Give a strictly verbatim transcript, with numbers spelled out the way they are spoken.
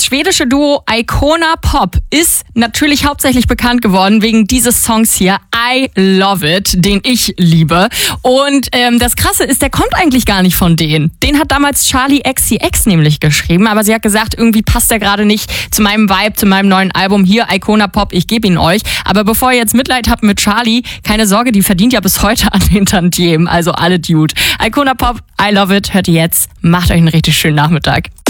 schwedische Duo Icona Pop ist natürlich hauptsächlich bekannt geworden wegen dieses Songs hier, I Love It, den ich liebe. Und ähm, das Krasse ist, der kommt eigentlich gar nicht von denen. Den hat damals Charli X C X nämlich geschrieben, aber sie hat gesagt, irgendwie passt der gerade nicht zu meinem Vibe, zu meinem neuen Album. Hier, Icona Pop, ich gebe ihn euch. Aber bevor ihr jetzt Mitleid habt mit Charli, keine Sorge, die verdient ja bis heute an den Tantiemen, also alle Dude. Icona Pop, I Love It, hört ihr jetzt. Macht euch einen richtig schönen Nachmittag.